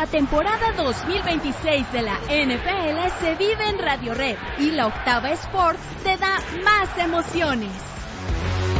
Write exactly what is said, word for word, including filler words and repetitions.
La temporada dos mil veintiséis de la N F L se vive en Radio Red y la Octava Sports te da más emociones.